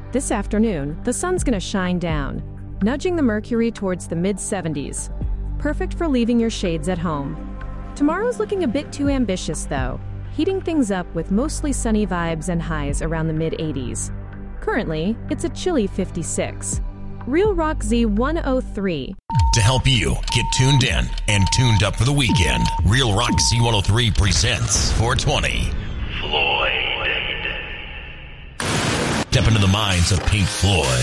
This afternoon, the sun's going to shine down, nudging the mercury towards the mid-70s. Perfect for leaving your shades at home. Tomorrow's looking a bit too ambitious, though, heating things up with mostly sunny vibes and highs around the mid-80s. Currently, it's a chilly 56. Real Rock Z103. To help you get tuned in and tuned up for the weekend, Real Rock Z103 presents 420. Floyd. Step into the minds of Pink Floyd.